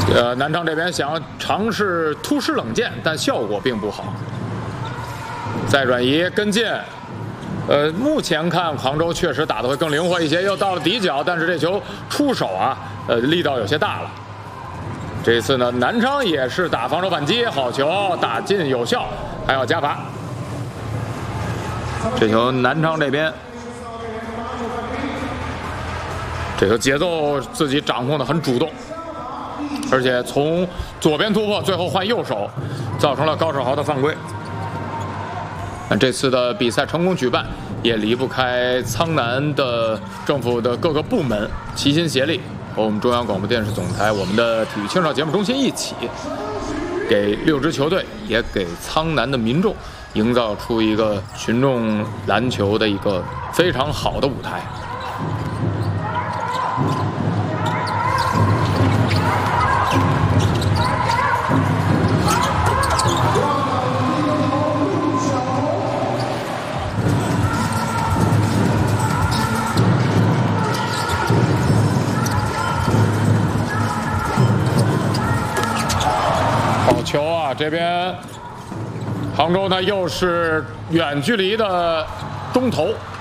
南昌这边想尝试突施冷箭，但效果并不好。再转移跟进，目前看杭州确实打得会更灵活一些，又到了底角，但是这球出手啊，力道有些大了。这次呢，南昌也是打防守反击，好球打进有效，还要加罚。这球南昌这边，这个节奏自己掌控的很主动。而且从左边突破，最后换右手，造成了高世豪的犯规。那这次的比赛成功举办，也离不开苍南的政府的各个部门齐心协力，和我们中央广播电视总台、我们的体育青少节目中心一起，给6支球队，也给苍南的民众营造出一个群众篮球的一个非常好的舞台。好球啊！这边杭州呢又是远距离的中投